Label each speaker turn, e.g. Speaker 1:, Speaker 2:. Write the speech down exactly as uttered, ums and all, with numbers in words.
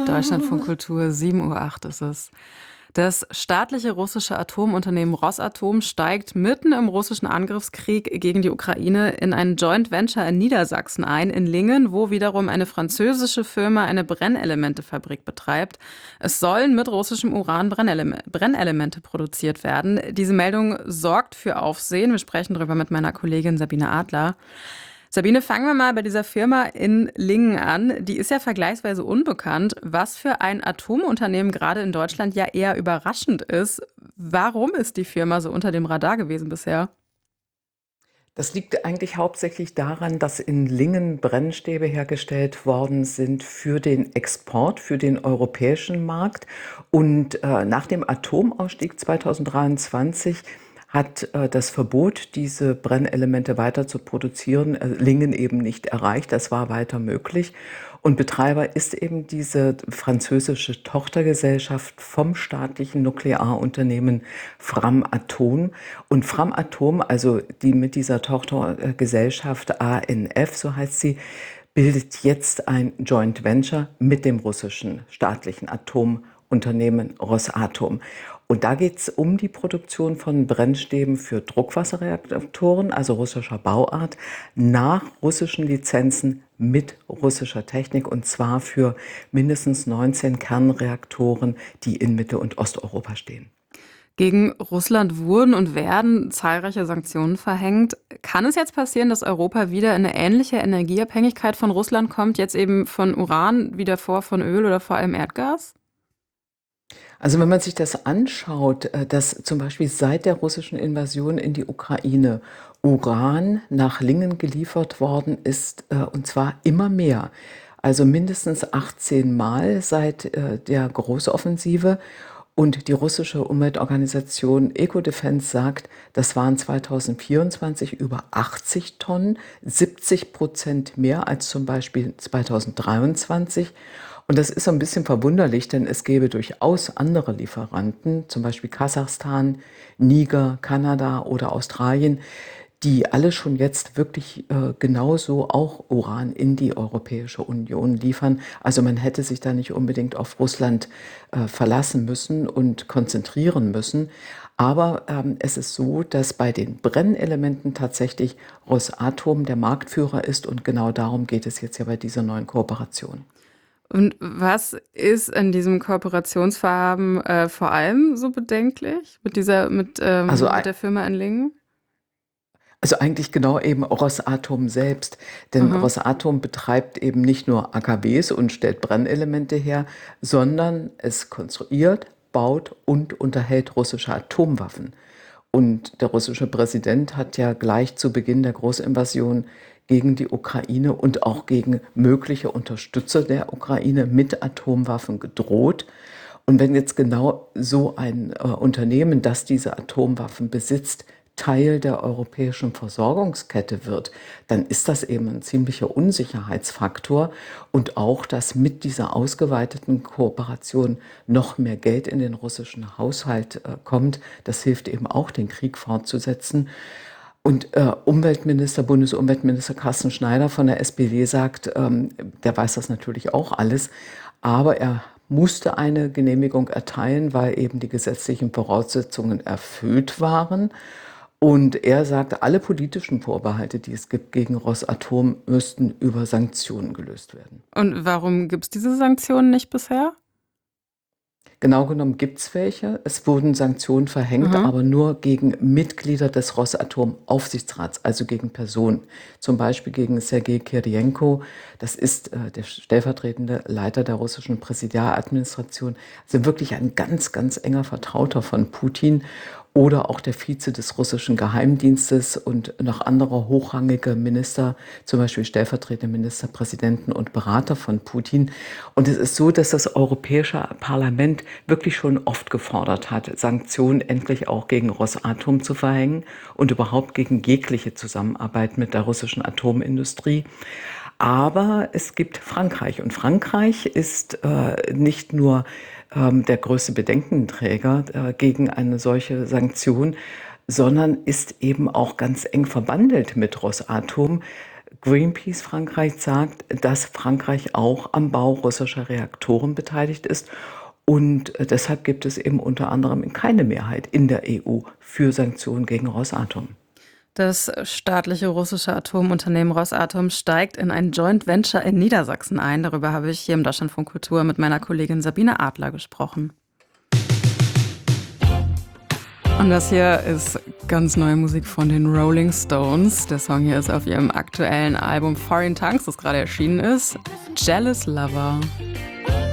Speaker 1: Deutschlandfunk Kultur, sieben Uhr acht ist es. Das staatliche russische Atomunternehmen Rosatom steigt mitten im russischen Angriffskrieg gegen die Ukraine in ein Joint Venture in Niedersachsen ein, in Lingen, wo wiederum eine französische Firma eine Brennelementefabrik betreibt. Es sollen mit russischem Uran Brenneleme- Brennelemente produziert werden. Diese Meldung sorgt für Aufsehen. Wir sprechen darüber mit meiner Kollegin Sabine Adler. Sabine, fangen wir mal bei dieser Firma in Lingen an. Die ist ja vergleichsweise unbekannt, was für ein Atomunternehmen gerade in Deutschland ja eher überraschend ist. Warum ist die Firma so unter dem Radar gewesen bisher?
Speaker 2: Das liegt eigentlich hauptsächlich daran, dass in Lingen Brennstäbe hergestellt worden sind für den Export, für den europäischen Markt. Und äh, nach dem Atomausstieg zweitausenddreiundzwanzig hat äh, das Verbot, diese Brennelemente weiter zu produzieren, äh, Lingen eben nicht erreicht. Das war weiter möglich. Und Betreiber ist eben diese französische Tochtergesellschaft vom staatlichen Nuklearunternehmen Framatome. Und Framatome, also die mit dieser Tochtergesellschaft A N F, so heißt sie, bildet jetzt ein Joint Venture mit dem russischen staatlichen Atomunternehmen Rosatom. Und da geht es um die Produktion von Brennstäben für Druckwasserreaktoren, also russischer Bauart, nach russischen Lizenzen mit russischer Technik, und zwar für mindestens neunzehn Kernreaktoren, die in Mitte- und Osteuropa stehen.
Speaker 1: Gegen Russland wurden und werden zahlreiche Sanktionen verhängt. Kann es jetzt passieren, dass Europa wieder in eine ähnliche Energieabhängigkeit von Russland kommt, jetzt eben von Uran, wie davor von Öl oder vor allem Erdgas?
Speaker 2: Also wenn man sich das anschaut, äh, dass zum Beispiel seit der russischen Invasion in die Ukraine Uran nach Lingen geliefert worden ist, äh, und zwar immer mehr. Also mindestens achtzehn Mal seit äh, der Großoffensive. Und die russische Umweltorganisation Ecodefense sagt, das waren zweitausendvierundzwanzig über achtzig Tonnen, siebzig Prozent mehr als zum Beispiel zweitausenddreiundzwanzig. Und das ist so ein bisschen verwunderlich, denn es gäbe durchaus andere Lieferanten, zum Beispiel Kasachstan, Niger, Kanada oder Australien, die alle schon jetzt wirklich äh, genauso auch Uran in die Europäische Union liefern. Also man hätte sich da nicht unbedingt auf Russland äh, verlassen müssen und konzentrieren müssen. Aber ähm, es ist so, dass bei den Brennelementen tatsächlich Rosatom der Marktführer ist, und genau darum geht es jetzt ja bei dieser neuen Kooperation.
Speaker 1: Und was ist an diesem Kooperationsvorhaben, äh, vor allem so bedenklich mit dieser mit,
Speaker 2: Also
Speaker 1: ähm mit der Firma in Lingen?
Speaker 2: Also eigentlich genau eben Rosatom selbst. Denn
Speaker 1: Aha.
Speaker 2: Rosatom betreibt eben nicht nur A K Ws und stellt Brennelemente her, sondern es konstruiert, baut und unterhält russische Atomwaffen. Und der russische Präsident hat ja gleich zu Beginn der Großinvasion gegen die Ukraine und auch gegen mögliche Unterstützer der Ukraine mit Atomwaffen gedroht. Und wenn jetzt genau so ein äh, Unternehmen, das diese Atomwaffen besitzt, Teil der europäischen Versorgungskette wird, dann ist das eben ein ziemlicher Unsicherheitsfaktor. Und auch, dass mit dieser ausgeweiteten Kooperation noch mehr Geld in den russischen Haushalt äh, kommt, das hilft eben auch, den Krieg fortzusetzen. Und äh, Umweltminister, Bundesumweltminister Carsten Schneider von der S P D sagt, ähm, der weiß das natürlich auch alles, aber er musste eine Genehmigung erteilen, weil eben die gesetzlichen Voraussetzungen erfüllt waren. Und er sagte, alle politischen Vorbehalte, die es gibt gegen Rosatom, müssten über Sanktionen gelöst werden.
Speaker 1: Und warum gibt's diese Sanktionen nicht bisher?
Speaker 2: Genau genommen gibt es welche. Es wurden Sanktionen verhängt,
Speaker 1: Aha.
Speaker 2: aber nur gegen Mitglieder des Rosatom-Aufsichtsrats, also gegen Personen. Zum Beispiel gegen Sergei Kirienko, das ist äh, der stellvertretende Leiter der russischen Präsidialadministration, also wirklich ein ganz, ganz enger Vertrauter von Putin. Oder auch der Vize des russischen Geheimdienstes und noch andere hochrangige Minister, zum Beispiel stellvertretende Ministerpräsidenten und Berater von Putin. Und es ist so, dass das Europäische Parlament wirklich schon oft gefordert hat, Sanktionen endlich auch gegen Rosatom zu verhängen und überhaupt gegen jegliche Zusammenarbeit mit der russischen Atomindustrie. Aber es gibt Frankreich, und Frankreich ist äh, nicht nur ähm, der größte Bedenkenträger äh, gegen eine solche Sanktion, sondern ist eben auch ganz eng verbandelt mit Rosatom. Greenpeace Frankreich sagt, dass Frankreich auch am Bau russischer Reaktoren beteiligt ist. Und äh, deshalb gibt es eben unter anderem keine Mehrheit in der E U für Sanktionen gegen Rosatom.
Speaker 1: Das staatliche russische Atomunternehmen Rosatom steigt in ein Joint Venture in Niedersachsen ein. Darüber habe ich hier im Deutschlandfunk Kultur mit meiner Kollegin Sabine Adler gesprochen. Und das hier ist ganz neue Musik von den Rolling Stones. Der Song hier ist auf ihrem aktuellen Album Foreign Tongues, das gerade erschienen ist. Jealous Lover.